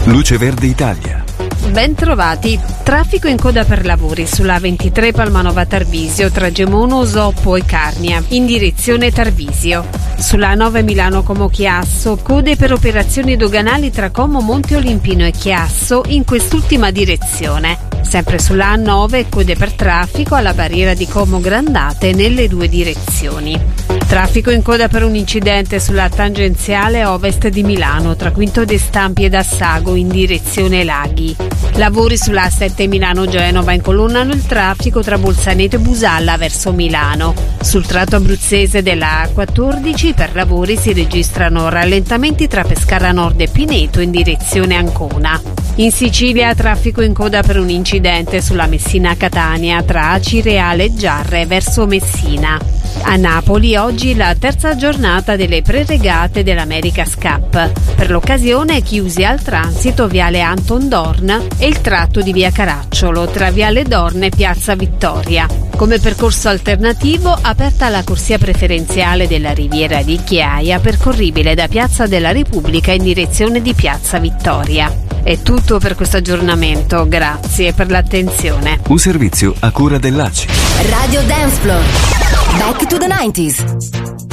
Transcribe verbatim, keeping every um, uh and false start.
Luce Verde Italia. Ben trovati. Traffico in coda per lavori sulla A ventitré Palmanova Tarvisio tra Gemono, Soppo e Carnia in direzione Tarvisio. Sulla A nove Milano Como Chiasso, code per operazioni doganali tra Como, Monte Olimpino e Chiasso in quest'ultima direzione. Sempre sulla A nove, code per traffico alla barriera di Como Grandate nelle due direzioni. Traffico in coda per un incidente sulla tangenziale ovest di Milano tra Quinto de Stampi ed Assago in direzione Laghi. Lavori sulla A sette Milano-Genova incolonnano il traffico tra Bolzaneto e Busalla verso Milano. Sul tratto abruzzese della A quattordici per lavori si registrano rallentamenti tra Pescara Nord e Pineto in direzione Ancona. In Sicilia traffico in coda per un incidente sulla Messina-Catania tra Acireale e Giarre verso Messina. A Napoli oggi la terza giornata delle preregate dell'America's Cup. Per l'occasione chiusi al transito viale Anton Dorn e il tratto di via Caracciolo tra viale Dorn e piazza Vittoria. Come percorso alternativo aperta la corsia preferenziale della Riviera di Chiaia percorribile da piazza della Repubblica in direzione di piazza Vittoria. È tutto per questo aggiornamento, grazie per l'attenzione. Un servizio a cura dell'A C I. Radio Dance Floor. Back to the nineties.